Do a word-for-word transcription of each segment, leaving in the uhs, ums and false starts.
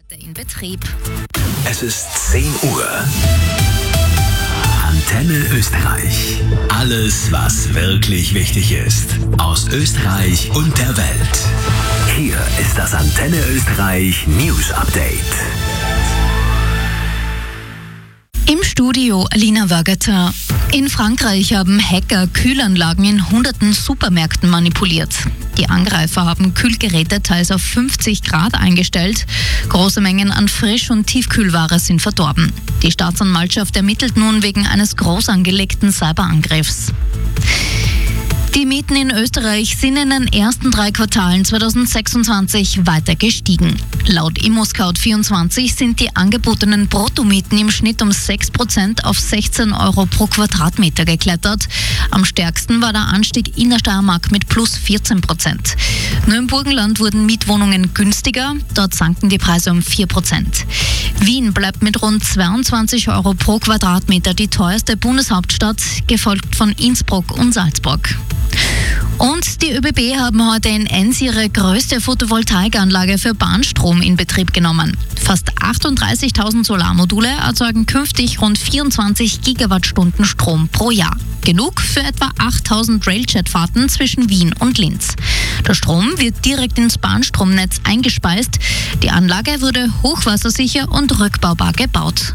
In Betrieb. Es ist zehn Uhr. Antenne Österreich. Alles, was wirklich wichtig ist. Aus Österreich und der Welt. Hier ist das Antenne Österreich News Update. Im Studio Alina Wörgeter. In Frankreich haben Hacker Kühlanlagen in hunderten Supermärkten manipuliert. Die Angreifer haben Kühlgeräte teils auf fünfzig Grad eingestellt. Große Mengen an Frisch- und Tiefkühlware sind verdorben. Die Staatsanwaltschaft ermittelt nun wegen eines groß angelegten Cyberangriffs. Die Mieten in Österreich sind in den ersten drei Quartalen zweitausendsechsundzwanzig weiter gestiegen. Laut ImmoScout vierundzwanzig sind die angebotenen Bruttomieten im Schnitt um sechs Prozent auf sechzehn Euro pro Quadratmeter geklettert. Am stärksten war der Anstieg in der Steiermark mit plus vierzehn Prozent. Nur im Burgenland wurden Mietwohnungen günstiger, dort sanken die Preise um vier Prozent. Wien bleibt mit rund zweiundzwanzig Euro pro Quadratmeter die teuerste Bundeshauptstadt, gefolgt von Innsbruck und Salzburg. Und die ÖBB haben heute in Enns ihre größte Photovoltaikanlage für Bahnstrom in Betrieb genommen. Fast achtunddreißigtausend Solarmodule erzeugen künftig rund vierundzwanzig Gigawattstunden Strom pro Jahr. Genug für etwa achttausend Railjet-Fahrten zwischen Wien und Linz. Der Strom wird direkt ins Bahnstromnetz eingespeist. Die Anlage wurde hochwassersicher und rückbaubar gebaut.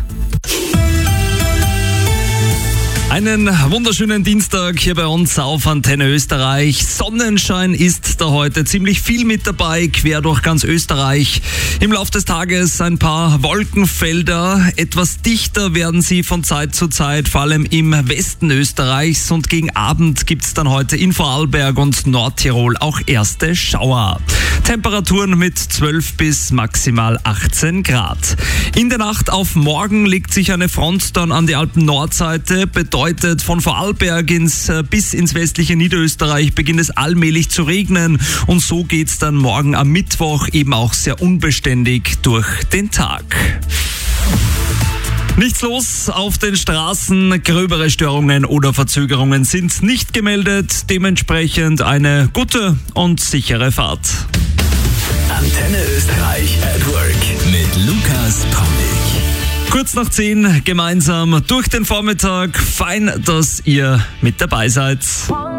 Einen wunderschönen Dienstag hier bei uns auf Antenne Österreich. Sonnenschein ist da heute ziemlich viel mit dabei, quer durch ganz Österreich. Im Laufe des Tages ein paar Wolkenfelder. Etwas dichter werden sie von Zeit zu Zeit, vor allem im Westen Österreichs. Und gegen Abend gibt es dann heute in Vorarlberg und Nordtirol auch erste Schauer. Temperaturen mit zwölf bis maximal achtzehn Grad. In der Nacht auf morgen legt sich eine Front dann an die Alpen-Nordseite. Bedeutet von Vorarlberg ins, bis ins westliche Niederösterreich beginnt es allmählich zu regnen. Und so geht es dann morgen am Mittwoch eben auch sehr unbeständig durch den Tag. Nichts los auf den Straßen, gröbere Störungen oder Verzögerungen sind nicht gemeldet. Dementsprechend eine gute und sichere Fahrt. Antenne Österreich at Work mit Lukas Paulik. Kurz nach zehn gemeinsam durch den Vormittag. Fein, dass ihr mit dabei seid.